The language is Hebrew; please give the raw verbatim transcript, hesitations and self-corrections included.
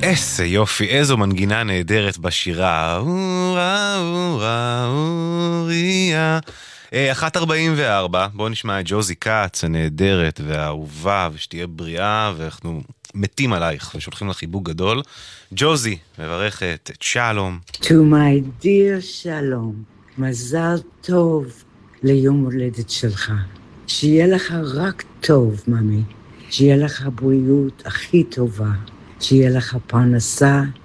איזה יופי, איזו מנגינה נהדרת בשירה. אורה, אורה, אוריה. אחת ארבעים וארבע, בואו נשמע את ג'וזי קאץ הנהדרת והאהובה, ושתהיה בריאה, ואנחנו מתים עלייך ושולחים לך חיבוק גדול. ג'וזי מברכת את שלום. To my dear שלום, מזל טוב ליום הולדת שלך. שיהיה לך רק טוב, ממי. שיהיה לך בריאות הכי טובה. שיהיה לך פרנסה